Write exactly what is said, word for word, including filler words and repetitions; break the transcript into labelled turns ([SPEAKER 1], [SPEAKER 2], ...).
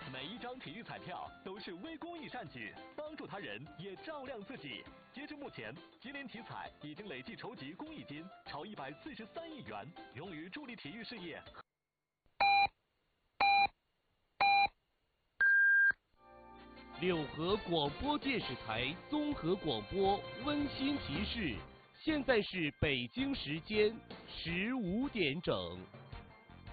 [SPEAKER 1] 每一张体育彩票都是微公益善举，帮助他人也照亮自己。截至目前，吉林体彩已经累计筹集公益金超一百四十三亿元，用于助力体育事业。
[SPEAKER 2] 六合广播电视台综合广播温馨提示：现在是北京时间十五点整。